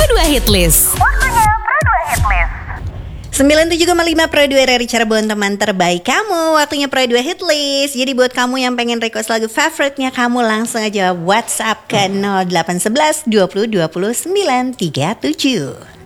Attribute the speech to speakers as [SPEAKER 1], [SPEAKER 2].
[SPEAKER 1] Pro 2 Hitlist.
[SPEAKER 2] Waktunya Pro 2 Hitlist.
[SPEAKER 3] 97,5 Pro 2 RRI Cirebon, teman terbaik kamu. Waktunya Pro 2 Hitlist. Jadi buat kamu yang pengen request lagu favoritnya, kamu langsung aja WhatsApp ke 0811 20 20 937.